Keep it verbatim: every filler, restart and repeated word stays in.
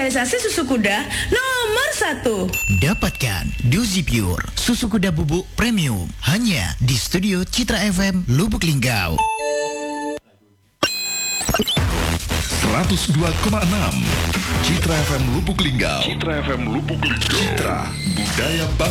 spesialisasi susu kuda nomor satu. Dapatkan Dozi Pure, susu kuda bubuk premium, hanya di Studio Citra F M Lubuk Linggau. seratus dua koma enam Citra F M Lubuk Linggau. Citra F M Lubuk Linggau. Citra Budaya Bangsa.